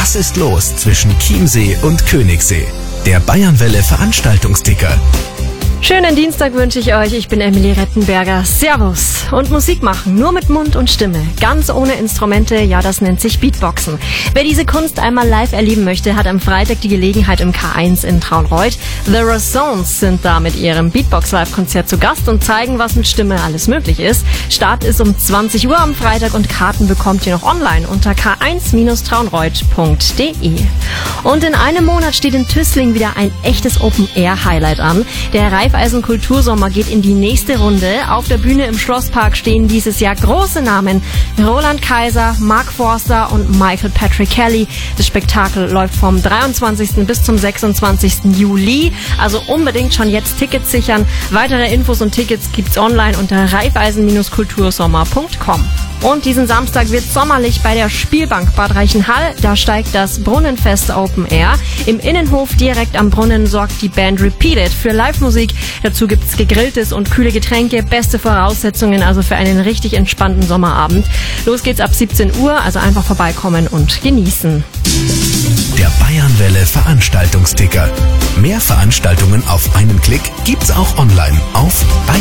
Was ist los zwischen Chiemsee und Königssee? Der Bayernwelle Veranstaltungsticker. Schönen Dienstag wünsche ich euch. Ich bin Emilie Rettenberger. Servus. Und Musik machen, nur mit Mund und Stimme. Ganz ohne Instrumente, ja, das nennt sich Beatboxen. Wer diese Kunst einmal live erleben möchte, hat am Freitag die Gelegenheit im K1 in Traunreut. The Razones sind da mit ihrem Beatbox-Live-Konzert zu Gast und zeigen, was mit Stimme alles möglich ist. Start ist um 20 Uhr am Freitag und Karten bekommt ihr noch online unter k1-traunreut.de. Und in einem Monat steht in Tüßling wieder ein echtes Open-Air-Highlight an. Der Raiffeisen Kultursommer geht in die nächste Runde. Auf der Bühne im Schlosspark stehen dieses Jahr große Namen. Roland Kaiser, Mark Forster und Michael Patrick Kelly. Das Spektakel läuft vom 23. bis zum 26. Juli. Also unbedingt schon jetzt Tickets sichern. Weitere Infos und Tickets gibt's online unter raiffeisen-kultursommer.com. Und diesen Samstag wird sommerlich bei der Spielbank Bad Reichenhall. Da steigt das Brunnenfest Open Air. Im Innenhof direkt am Brunnen sorgt die Band Repeated für Live-Musik. Dazu gibt's gegrilltes und kühle Getränke. Beste Voraussetzungen also für einen richtig entspannten Sommerabend. Los geht's ab 17 Uhr, also einfach vorbeikommen und genießen. Der Bayernwelle Veranstaltungsticker. Mehr Veranstaltungen auf einen Klick gibt's auch online auf